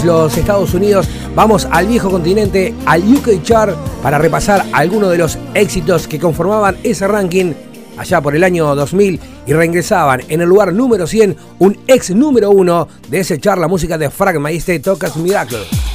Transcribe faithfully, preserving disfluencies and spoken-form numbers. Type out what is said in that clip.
los Estados Unidos, vamos al viejo continente, al U K Chart, para repasar algunos de los éxitos que conformaban ese ranking allá por el año dos mil y reingresaban en el lugar número cien, un ex número uno de ese chart, la música de Frank Maestre, Tocas Miracle.